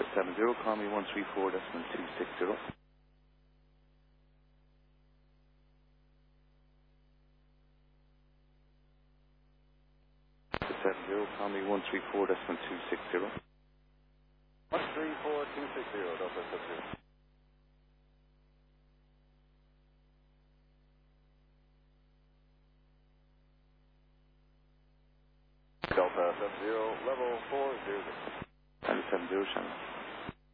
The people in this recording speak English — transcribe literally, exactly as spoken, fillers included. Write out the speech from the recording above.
seven zero, call me one three four decimal two six zero. seven zero, call me one three four decimal two six zero. one three four two six zero, Delta seven zero. Delta seven zero, level four zero zero. Delta seven zero, channel.